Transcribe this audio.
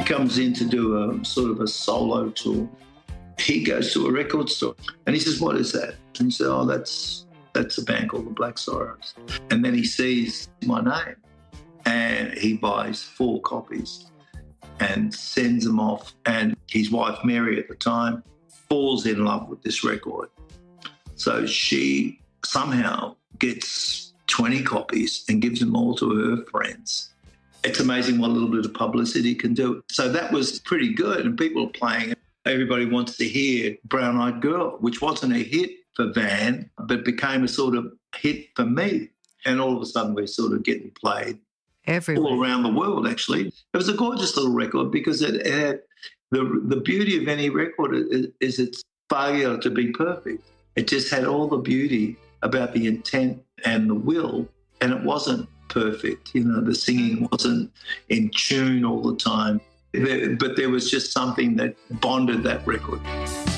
comes in to do a sort of a solo tour. He goes to a record store and he says, "What is that?" And he said, "Oh, that's a band called the Black Sorrows." And then he sees my name and he buys 4 copies and sends them off. And his wife, Mary, at the time, falls in love with this record. So she somehow gets 20 copies and gives them all to her friends. It's amazing what a little bit of publicity can do. So that was pretty good, and people are playing it. Everybody wants to hear Brown Eyed Girl, which wasn't a hit for Van, but became a sort of hit for me. And all of a sudden we're sort of getting played everywhere, all around the world, actually. It was a gorgeous little record because it had the beauty of any record is its failure to be perfect. It just had all the beauty about the intent and the will, and it wasn't perfect. You know, the singing wasn't in tune all the time, but there was just something that bonded that record.